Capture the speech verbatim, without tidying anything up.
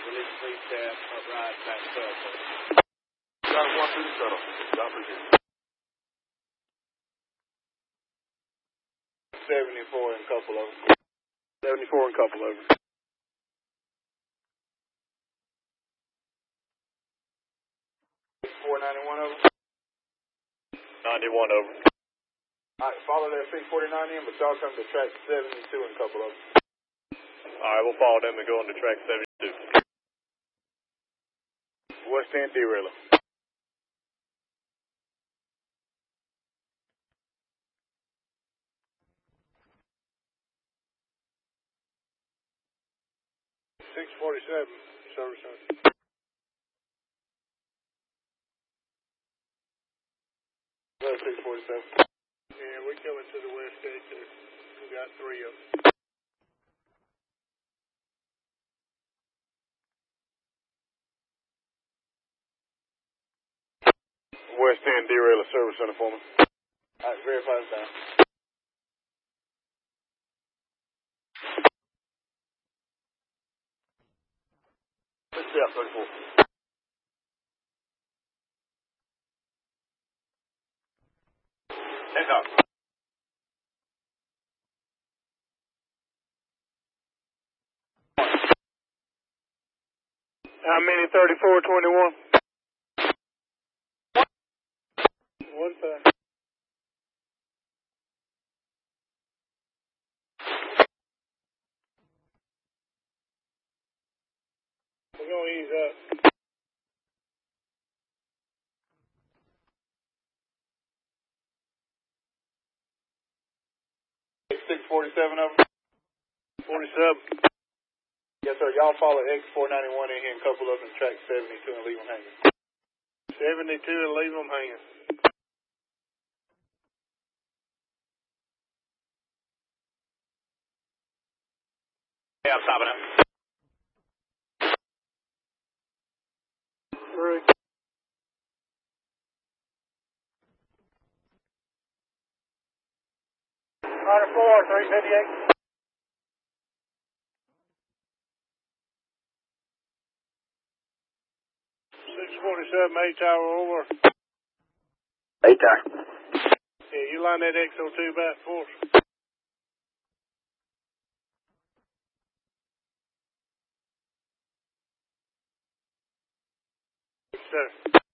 Release lead tab, upright, back circle. Got one through the shuttle. Drop it here. seventy-four and couple over. seventy-four and couple over. four ninety-one over. ninety-one over. Alright, follow that six forty-nine in, but y'all come to track seventy-two and couple over. Alright, we'll follow them and go into track seventy-two. West end derailer. six forty-seven, service center. six forty-seven. Yeah, we coming to the west gate there. We got three of them. West end derailer service center for me. Alright, verify this down. Let's see out thirty-four. Take off. How many thirty-four twenty-one? One five. We're going to ease up. six forty-seven over. forty-seven. Yes, sir. Y'all follow X four ninety-one in here and couple up in track seventy-two and leave them hanging. seventy-two and leave them hanging. Yeah, I'm stopping up. Three. Rider four, three fifty-eight. six forty-seven, A tower over. A tower. Yeah, you line that X oh two back for us. Yes, sir.